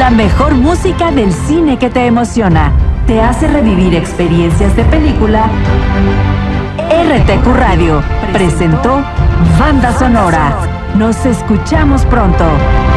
La mejor música del cine que te emociona, te hace revivir experiencias de película. RTQ Radio presentó Banda Sonora. Nos escuchamos pronto.